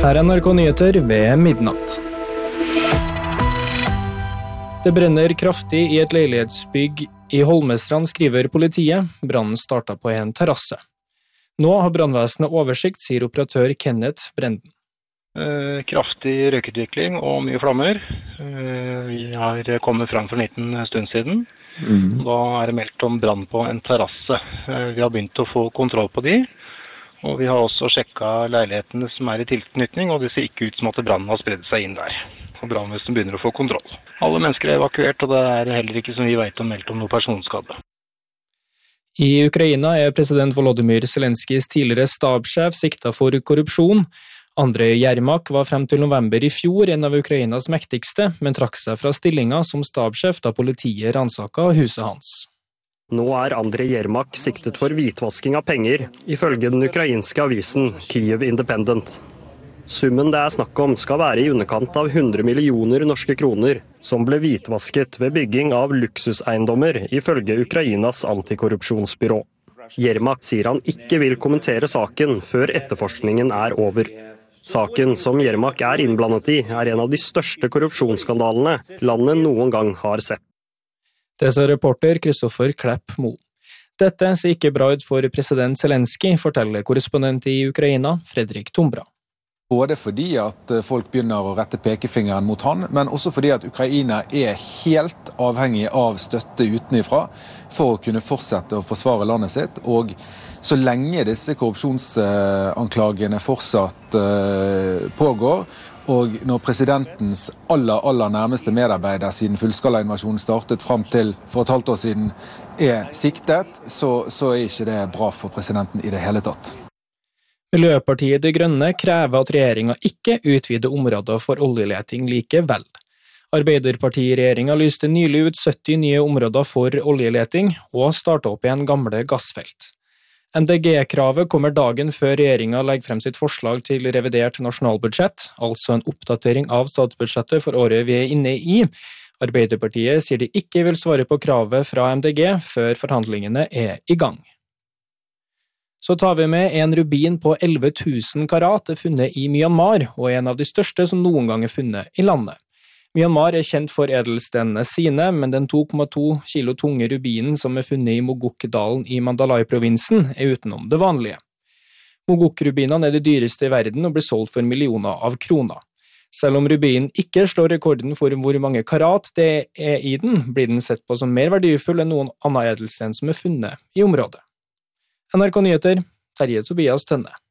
Her er NRK Nyheter ved midnatt. Det brenner kraftig i et leilighetsbygg i Holmestrand, skriver politiet. Brannen startet på en terrasse. Nå har brannvesenet oversikt, sier operatør Kenneth Brenden. Kraftig røykutvikling og mye flammer. Vi har kommet fram for en liten stund siden. Da er det meldt om brann på en terrasse. Vi har begynt å få kontroll på de. Og vi har også sjekket leilighetene som er i tilknytning, og det ser ikke ut som at brannen har spredt seg inn der. Og brannvesenet begynner å få kontroll. Alle mennesker er evakuert, og det er heller ikke som vi vet om meldt om noe personskade. I Ukraina er president Volodymyr Zelenskijs tidligere stabssjef siktet for korrupsjon. Andrej Jermak var frem til november i fjor en av Ukrainas mektigste, men trakk seg fra stillinga som stabssjef da politiet ransaket huset hans. Nå er Andrej Jermak siktet for hvitvasking av penger, ifølge den ukrainske avisen Kyiv Independent. Summen det er snakk om skal være i underkant av 100 millioner norske kroner, som ble hvitvasket ved bygging av luksuseiendommer, ifølge Ukrainas antikorrupsjonsbyrå. Jermak sier han ikke vil kommentere saken før etterforskningen er over. Saken som Jermak er innblandet i, er en av de største korrupsjonsskandalene landet noen gang har sett. Det sa reporter Kristoffer Klepp Mo. Dette ser ikke bra ut for president Zelenskij, forteller korrespondent i Ukraina, Fredrik Tombra. Både fordi at folk begynner å rette pekefingeren mot han, men også fordi at Ukraina er helt avhengig av støtte utenifra for å kunne fortsette å forsvare landet sitt. Og så lenge disse korrupsjonsanklagene fortsatt pågår, og når presidentens aller nærmeste medarbeider siden fullskalainvasjonen startet frem til for et halvt år siden er siktet, så er ikke det bra for presidenten i det hele tatt. Miljøpartiet De Grønne krever at regjeringen ikke utvider områder for oljeleting likevel. Arbeiderpartiregjeringen lyste nylig ut 70 nye områder for oljeleting og startet opp igjen gamle gassfelt. MDG-kravet kommer dagen før regjeringen legger frem sitt forslag til revidert nasjonalbudsjett, altså en oppdatering av statsbudsjettet for året vi er inne i. Arbeiderpartiet sier de ikke vil svare på kravet fra MDG før forhandlingene er i gang. Så tar vi med en rubin på 11 000 karat funnet i Myanmar, og en av de største som noen gang er funnet i landet. Myanmar er kjent for edelstenene sine, men den 2,2 kilo tunge rubinen som er funnet i Mogok-dalen i Mandalay-provinsen er utenom det vanlige. Mogok-rubinene er de dyreste i verden og blir solgt for millioner av kroner. Selv om rubinen ikke slår rekorden for hvor mange karat det er i den, blir den sett på som mer verdifull enn noen annen edelsten som er funnet i området. NRK Nyheter, Terje Tobias Tønne.